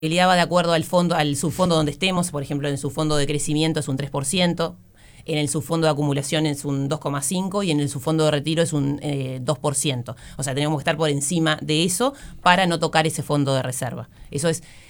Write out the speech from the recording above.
va de acuerdo al fondo, al subfondo donde estemos. Por ejemplo, en el subfondo de crecimiento es un 3%, en el subfondo de acumulación es un 2,5% y en el subfondo de retiro es un 2%. O sea, tenemos que estar por encima de eso para no tocar ese fondo de reserva. Eso es